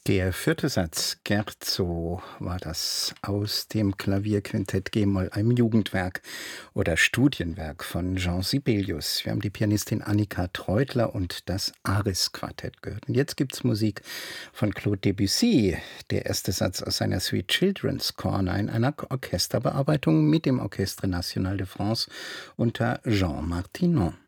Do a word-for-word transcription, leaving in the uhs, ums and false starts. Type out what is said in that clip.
Der vierte Satz Scherzo war das aus dem Klavierquintett G-Moll, einem Jugendwerk oder Studienwerk von Jean Sibelius. Wir haben die Pianistin Annika Treutler und das Aris-Quartett gehört. Und jetzt gibt's Musik von Claude Debussy, der erste Satz aus seiner Suite Children's Corner in einer Orchesterbearbeitung mit dem Orchestre National de France unter Jean Martinon.